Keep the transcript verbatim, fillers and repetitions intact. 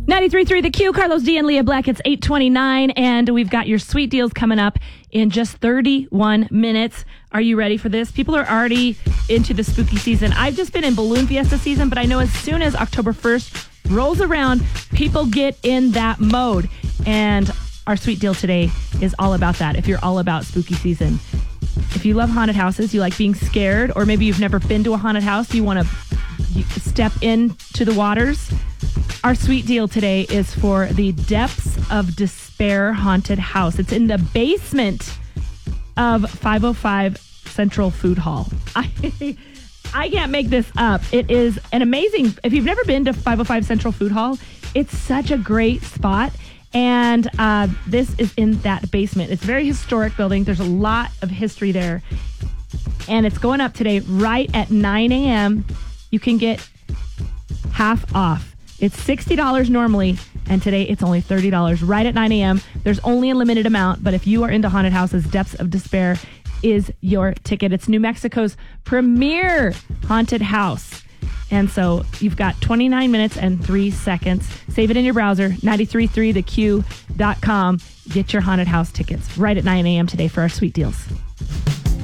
ninety-three point three The Q, Carlos D and Leah Black. It's eight twenty-nine, and we've got your sweet deals coming up in just thirty-one minutes. Are you ready for this? People are already into the spooky season. I've just been in Balloon Fiesta season, but I know as soon as October first rolls around, people get in that mode. And our sweet deal today is all about that. If you're all about spooky season, if you love haunted houses, you like being scared, or maybe you've never been to a haunted house, you want to step into the waters, our sweet deal today is for the Depths of Despair Haunted House. It's in the basement of five oh five Central Food Hall. I, I can't make this up. It is an amazing, if you've never been to five oh five Central Food Hall, it's such a great spot. And uh, this is in that basement. It's a very historic building. There's a lot of history there. And it's going up today right at nine a.m. You can get half off. It's sixty dollars normally, and today it's only thirty dollars right at nine a.m. There's only a limited amount, but if you are into haunted houses, Depths of Despair is your ticket. It's New Mexico's premier haunted house. And so you've got twenty-nine minutes and three seconds. Save it in your browser, nine three three the q dot com. Get your haunted house tickets right at nine a.m. today for our sweet deals.